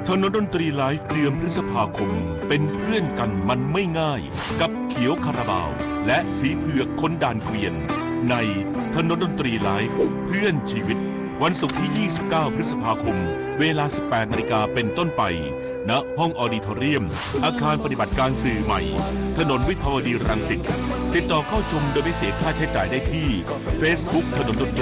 ถนนดนตรีไลฟ์เดือนพฤษภาคมเป็นเพื่อนกันมันไม่ง่ายกับเขียวคาราบาวและสีเผือกคนด่านเกวียนในถนนดนตรีไลฟ์เพื่อนชีวิตวันศุกร์ที่ 29 พฤษภาคมเวลา 18 นาฬิกาเป็นต้นไปณห้องออดิทอเรียมอาคารปฏิบัติการสื่อใหม่ถนนวิภาวดีรังสิตติดต่อเข้าชมโดยไม่เสียค่าใช้จ่ายได้ที่ Facebook ถนนดนตรี